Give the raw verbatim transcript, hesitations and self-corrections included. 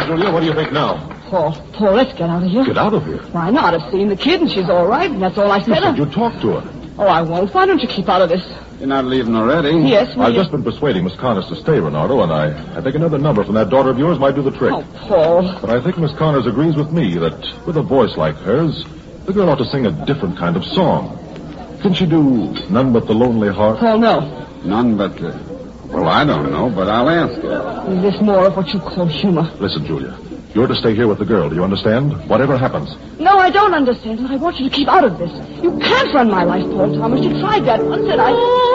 Julia, what do you think now? Paul, Paul, let's get out of here. Get out of here? Why not? I've seen the kid and she's all right, and that's all I said. You said you talked to her. Oh, I won't. Why don't you keep out of this? You're not leaving already? Yes, we... I've just been persuading Miss Connors to stay, Renardo, and I, I think another number from that daughter of yours might do the trick. Oh, Paul. But I think Miss Connors agrees with me that with a voice like hers, the girl ought to sing a different kind of song. Can she do None But the Lonely Heart? Paul, no. None but the... Well, I don't know, but I'll ask her. Is this more of what you call humor? Listen, Julia. You're to stay here with the girl. Do you understand? Whatever happens. No, I don't understand, and I want you to keep out of this. You can't run my life, Paul Thomas. You tried that once, and I...